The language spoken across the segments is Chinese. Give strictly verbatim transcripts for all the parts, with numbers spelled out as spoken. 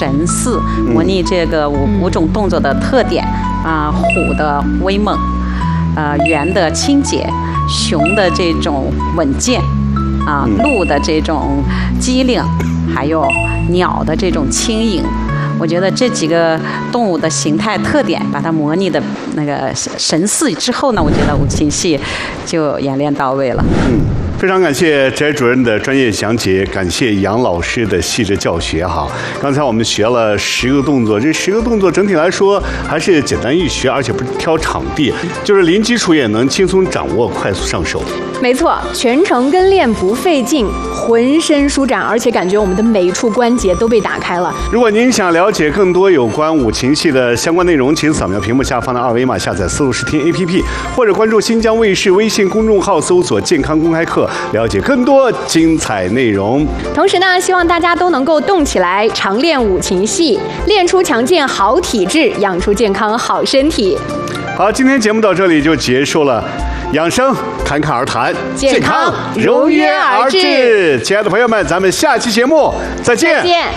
神似，模拟这个五五种动作的特点啊，虎的威猛，呃，猿的清洁，熊的这种稳健，啊，鹿的这种机灵，还有鸟的这种轻盈。我觉得这几个动物的形态特点，把它模拟的那个神似之后呢，我觉得五禽戏就演练到位了。 嗯，非常感谢翟主任的专业讲解，感谢杨老师的细致教学哈。刚才我们学了十个动作，这十个动作整体来说还是简单易学，而且不是挑场地，就是零基础也能轻松掌握，快速上手。 没错，全程跟练不费劲，浑身舒展，而且感觉我们的每一处关节都被打开了。 如果您想了解更多有关五禽戏的相关内容，请扫描屏幕下方的二维码，下载丝路视听 A P P， 或者关注新疆卫视微信公众号，搜索健康公开课，了解更多精彩内容。 同时呢，希望大家都能够动起来，常练五禽戏，练出强健好体质，养出健康好身体。 好，今天节目到这里就结束了。养生侃侃而谈， 健康如约而至。 亲爱的朋友们，咱们下期节目再见。 再见。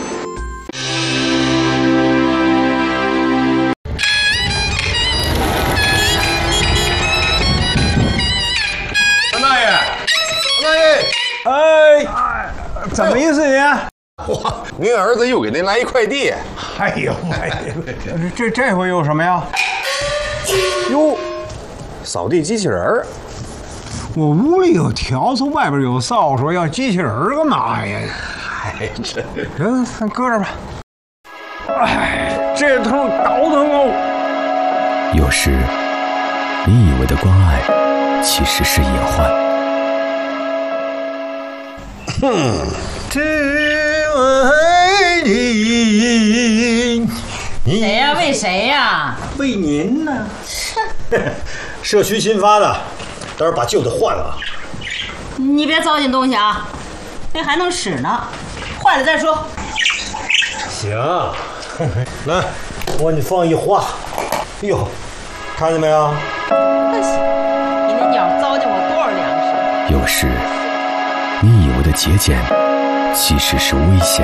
张大爷，张大爷， 哎，怎么意思您？ 哇，您儿子又给您来一快递。 哎呦哎，这这回有什么呀？哟。 扫地机器人儿， 我屋里有笤帚，外边有扫帚，要机器人儿干嘛呀？ 哎，这行，咱搁这吧。哎，这头倒腾哦。 有时，你以为的关爱，其实是隐患。 哼，只为你。 谁呀？为谁呀？ 为您呢。 社区新发的，到时候把旧的换了。 你别糟践东西啊，这还能使呢，坏了再说。 行，来，我给你放一花。哎呦，看见没有？ 那行，你那鸟糟践我多少粮食？ 有时，你以为的节俭，其实是危险。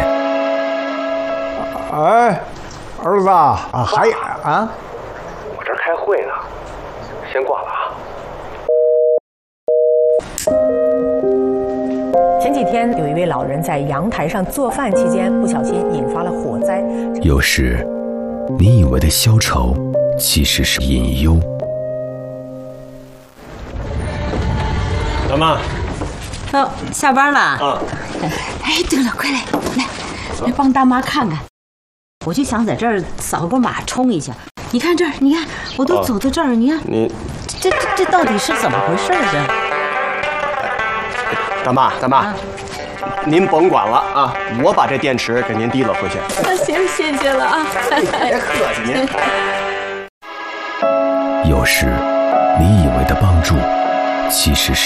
哎，儿子啊，还啊？ 我这儿开会呢。先挂了啊！ 前几天有一位老人在阳台上做饭期间，不小心引发了火灾。 有时，你以为的消愁，其实是隐忧。 老妈， 哦，下班了啊！ 哎，对了，快来，来，来帮大妈看看。我就想在这儿扫个码冲一下。你看这儿，你看我都走到这儿，你看你这这这到底是怎么回事啊？ 这大妈大妈、啊，您甭管了啊，我把这电池给您提了回去。 那行，谢谢了啊， 别客气您。 有时，你以为的帮助，其实是。